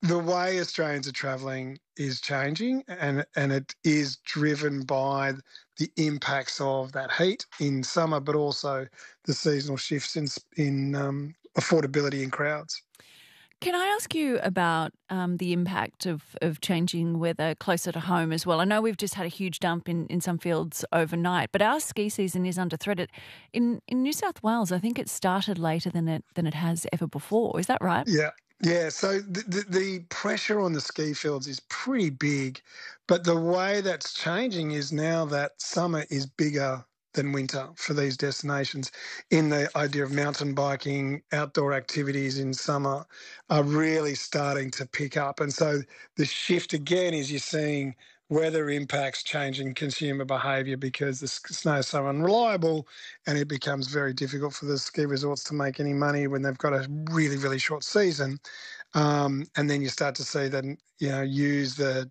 the way Australians are travelling is changing, and it is driven by the impacts of that heat in summer, but also the seasonal shifts in affordability in crowds. Can I ask you about the impact of changing weather closer to home as well? I know we've just had a huge dump in some fields overnight, but our ski season is under threat. In New South Wales, I think it started later than it has ever before. Is that right? Yeah. Yeah, so the pressure on the ski fields is pretty big, but the way that's changing is now that summer is bigger than winter for these destinations. In the idea of mountain biking, outdoor activities in summer are really starting to pick up. And so the shift again is you're seeing weather impacts changing consumer behaviour because the snow's so unreliable and it becomes very difficult for the ski resorts to make any money when they've got a really, really short season. And then you start to see them, use the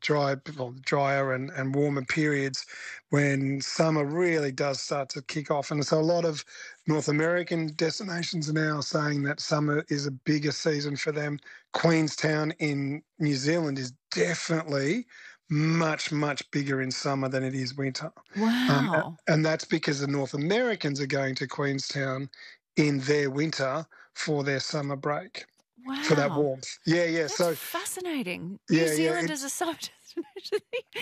drier and warmer periods when summer really does start to kick off. And so a lot of North American destinations are now saying that summer is a bigger season for them. Queenstown in New Zealand is definitely much, much bigger in summer than it is winter. Wow. And that's because the North Americans are going to Queenstown in their winter for their summer break, for that Wow. warmth. Yeah, yeah. That's So, fascinating. New yeah, yeah, Zealand as a summer destination.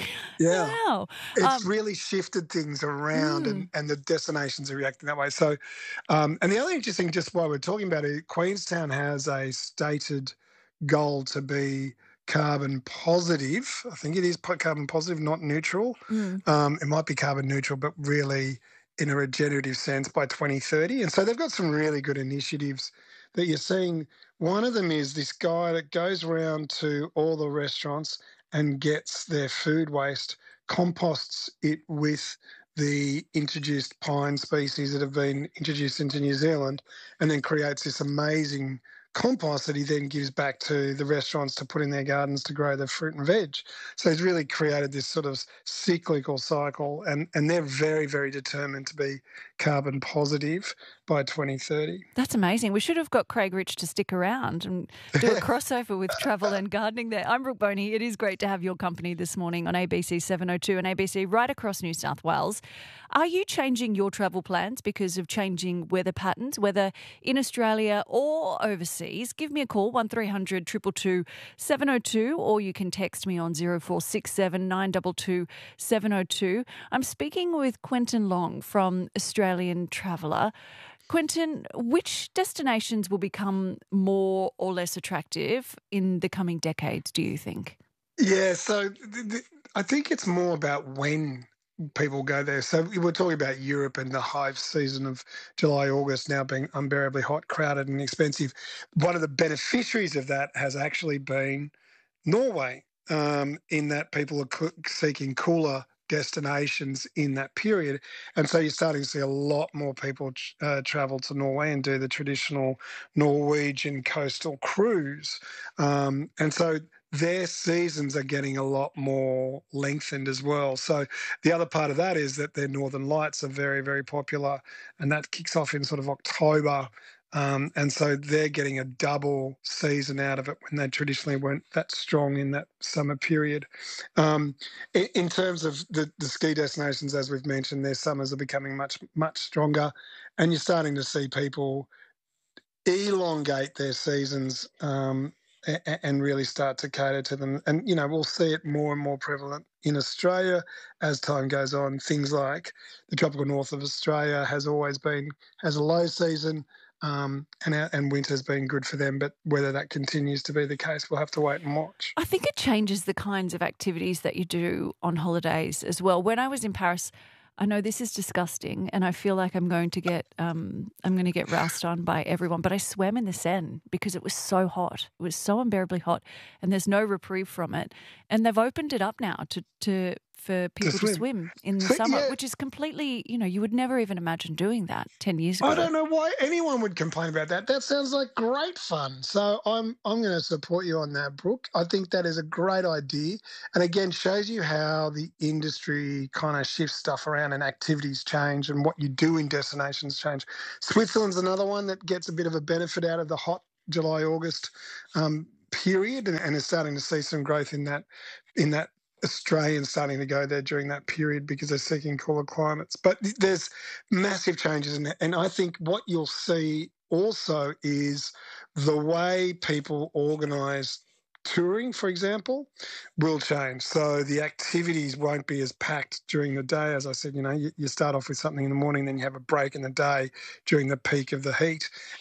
yeah. Wow. It's Um, really shifted things around, mm, and the destinations are reacting that way. So, and the other interesting, just while we're talking about it, Queenstown has a stated goal to be carbon positive. I think it is carbon positive, not neutral. mm. It might be carbon neutral, but really in a regenerative sense by 2030. And so they've got some really good initiatives that you're seeing. One of them is this guy that goes around to all the restaurants and gets their food waste, composts it with the introduced pine species that have been introduced into New Zealand, and then creates this amazing compost that he then gives back to the restaurants to put in their gardens to grow the fruit and veg. So he's really created this sort of cyclical cycle, and they're very, very determined to be carbon positive by 2030. That's amazing. We should have got Craig Rich to stick around and do a crossover with travel and gardening there. I'm Brooke Boney. It is great to have your company this morning on ABC 702 and ABC right across New South Wales. Are you changing your travel plans because of changing weather patterns, whether in Australia or overseas? Give me a call, 1300 222 702, or you can text me on 0467 922 702. I'm speaking with Quentin Long from Australian Traveller. Quentin, which destinations will become more or less attractive in the coming decades, do you think? Yeah, so I think it's more about when people go there. So we were talking about Europe and the high season of July, August now being unbearably hot, crowded and expensive. One of the beneficiaries of that has actually been Norway, in that people are seeking cooler destinations in that period. And so you're starting to see a lot more people travel to Norway and do the traditional Norwegian coastal cruise. And so their seasons are getting a lot more lengthened as well. So the other part of that is that their Northern Lights are very, very popular, and that kicks off in sort of October. And so they're getting a double season out of it when they traditionally weren't that strong in that summer period. In terms of the ski destinations, as we've mentioned, their summers are becoming much, much stronger, and you're starting to see people elongate their seasons, and really start to cater to them. And, we'll see it more and more prevalent in Australia as time goes on. Things like the tropical north of Australia has a low season, and winter's been good for them. But whether that continues to be the case, we'll have to wait and watch. I think it changes the kinds of activities that you do on holidays as well. When I was in Paris, I know this is disgusting, and I feel like I'm going to get roused on by everyone. But I swam in the Seine because it was so hot. It was so unbearably hot, and there's no reprieve from it. And they've opened it up now for people to swim in the summer, Yeah. which is completely, you would never even imagine doing that 10 years I ago. don't know why anyone would complain about that. That sounds like great fun. So I'm going to support you on that, Brooke. I think that is a great idea, and again shows you how the industry kind of shifts stuff around and activities change and what you do in destinations change. Switzerland's another one that gets a bit of a benefit out of the hot July, August period, and is starting to see some growth in that Australians starting to go there during that period because they're seeking cooler climates. But there's massive changes in that. And I think what you'll see also is the way people organise touring, for example, will change. So the activities won't be as packed during the day. As I said, you start off with something in the morning, then you have a break in the day during the peak of the heat.